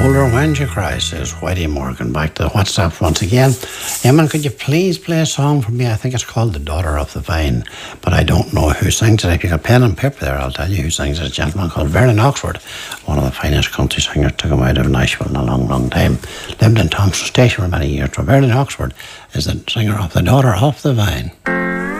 Older when you cry, says Whitey Morgan. Back to the WhatsApp once again. Eamon, could you please play a song for me? I think it's called The Daughter of the Vine, but I don't know who sings it. If you got pen and paper there, I'll tell you who sings it. A gentleman called Vernon Oxford, one of the finest country singers to come out of Nashville in a long, long time. Lived in Thompson Station for many years. So Vernon Oxford is the singer of The Daughter of the Vine.